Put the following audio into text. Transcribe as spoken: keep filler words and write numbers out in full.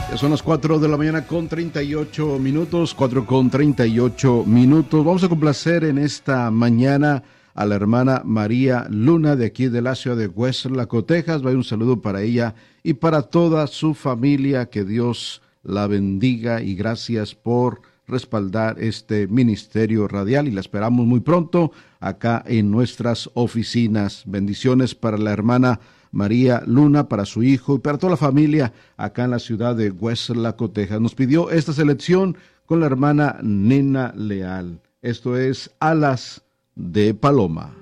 Ya son las cuatro de la mañana con treinta y ocho minutos, cuatro con treinta y ocho minutos. Vamos a complacer en esta mañana a la hermana María Luna de aquí de la ciudad de Weslaco, Texas. Vaya un saludo para ella y para toda su familia. Que Dios la bendiga y gracias por respaldar este ministerio radial, y la esperamos muy pronto acá en nuestras oficinas. Bendiciones para la hermana María Luna, para su hijo y para toda la familia acá en la ciudad de Weslaco, Texas. Nos pidió esta selección con la hermana Nena Leal. Esto es Alas de Paloma.